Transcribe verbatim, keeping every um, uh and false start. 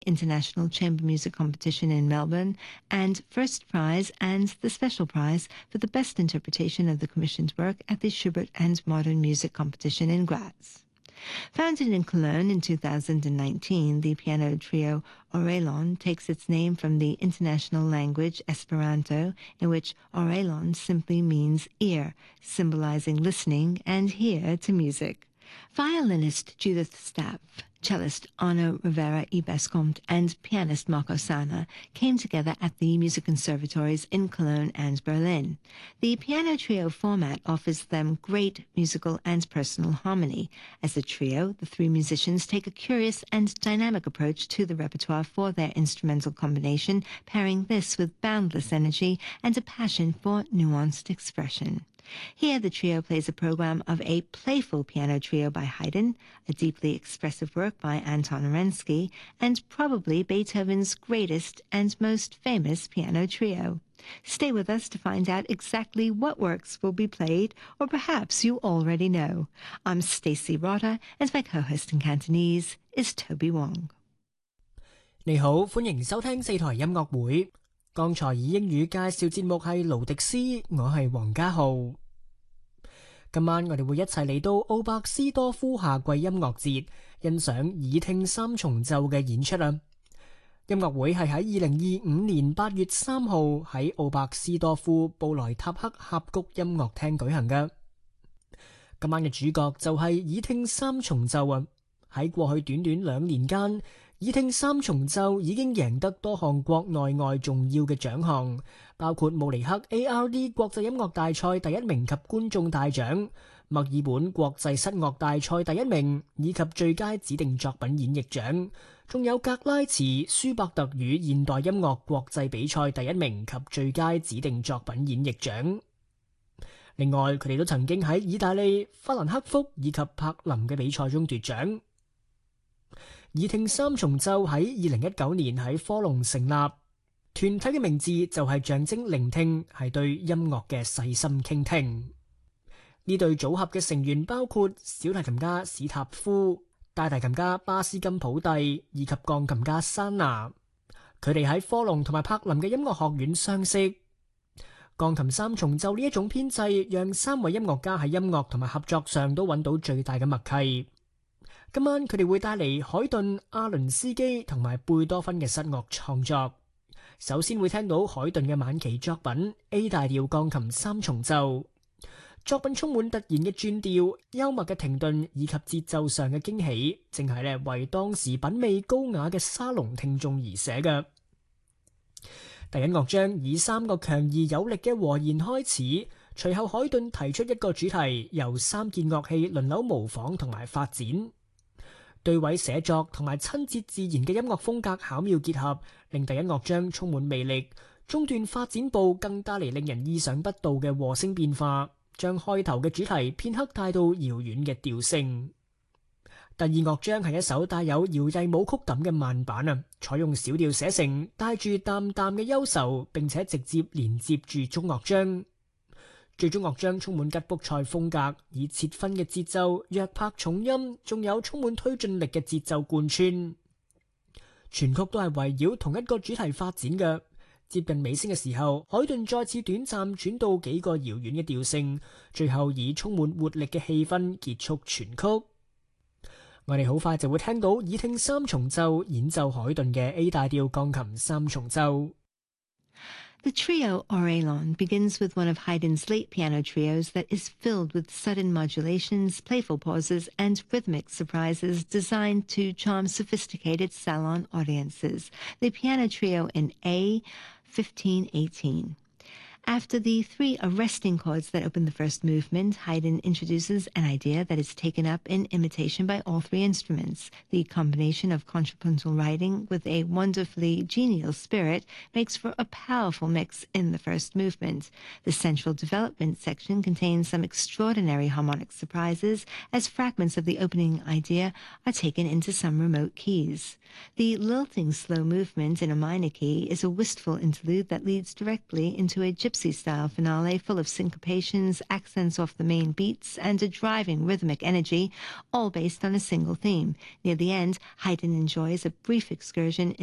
International Chamber Music Competition in Melbourne, and first prize and the special prize for the best interpretation of the commissioned work at the Schubert and Modern Music Competition in Graz. Founded in Cologne in two thousand nineteen, the piano trio Orelon takes its name from the international language Esperanto, in which Orelon simply means ear, symbolizing listening and hear to music. Violinist Judith Stapp, cellist Arno Rivera y Bescomte, and pianist Marco Sana came together at the music conservatories in Cologne and Berlin. The piano trio format offers them great musical and personal harmony. As a trio, the three musicians take a curious and dynamic approach to the repertoire for their instrumental combination, pairing this with boundless energy and a passion for nuanced expression. Here, the trio plays a program of a playful piano trio by Haydn, a deeply expressive work by Anton Arensky, and probably Beethoven's greatest and most famous piano trio. Stay with us to find out exactly what works will be played, or perhaps you already know. I'm Stacey Rotter, and my co-host in Cantonese is Toby Wong. 你好，歡迎收聽四台音樂會。剛才以英語介紹節目係勞迪斯，我係黃家浩。今晚我哋會一齊嚟到奧伯斯多夫夏季音樂節，欣賞耳聽三重奏嘅演出啊！音樂會係喺二零二五年八月三號喺奧伯斯多夫布萊塔克峽谷音樂廳舉行嘅。今晚嘅主角就係耳聽三重奏啊！喺過去短短兩年間，耳聽三重奏已經贏得多項國內外重要嘅獎項，包括慕尼黑 A R D 國際音樂大賽第一名及觀眾大獎、墨爾本國際室樂大賽第一名以及最佳指定作品演繹獎，仲有格拉茨舒伯特與現代音樂國際比賽第一名及最佳指定作品演繹獎。另外，佢哋都曾經喺意大利、法蘭克福以及柏林嘅比賽中奪獎。耳聽三重奏喺二零一九年喺科隆成立，團體嘅名字就係象徵聆聽，係對音樂嘅細心傾聽。呢對組合嘅成員包括小提琴家史塔夫、大提琴家巴斯金普蒂以及鋼琴家珊娜。佢哋喺科隆同埋柏林嘅音樂學院相識。鋼琴三重奏呢一種編制，讓三位音樂家喺音樂同埋合作上都揾到最大嘅默契。今晚佢哋會帶嚟海頓、阿倫斯基同埋貝多芬嘅室樂創作。首先會聽到海頓嘅晚期作品 A 大調鋼琴三重奏，作品充滿突然嘅轉調、幽默嘅停頓以及節奏上嘅驚喜，正係咧為當時品味高雅嘅沙龍聽眾而寫嘅。第一樂章以三個強而有力嘅和弦開始，隨後海頓提出一個主題，由三件樂器輪流模仿同埋發展。對位寫作同埋親切自然嘅音樂風格巧妙結合，令第一樂章充滿魅力。中段發展部更帶嚟令人意想不到嘅和聲變化，將開頭嘅主題片刻帶到遙遠嘅調性。第二樂章係一首帶有搖曳舞曲感嘅慢板啊，採用小調寫成，帶住淡淡嘅憂愁，並且直接連接住中樂章。最終樂章充滿吉卜賽風格，以切分嘅節奏、弱拍重音，仲有充滿推進力嘅節奏貫穿。全曲都係圍繞同一個主題發展嘅。接近尾聲嘅時候，海頓再次短暫轉到幾個遙遠嘅調性，最後以充滿活力嘅氣氛結束全曲。我哋好快就會聽到耳聽三重奏演奏海頓嘅 A 大調鋼琴三重奏。 The trio Orelon begins with one of Haydn's late piano trios that is filled with sudden modulations, playful pauses, and rhythmic surprises designed to charm sophisticated salon audiences. The piano trio in A fifteen eighteen. After the three arresting chords that open the first movement, Haydn introduces an idea that is taken up in imitation by all three instruments. The combination of contrapuntal writing with a wonderfully genial spirit makes for a powerful mix in the first movement. The central development section contains some extraordinary harmonic surprises as fragments of the opening idea are taken into some remote keys. The lilting slow movement in a minor key is a wistful interlude that leads directly into a gypsy-style finale full of syncopations, accents off the main beats, and a driving rhythmic energy, all based on a single theme. Near the end, Haydn enjoys a brief excursion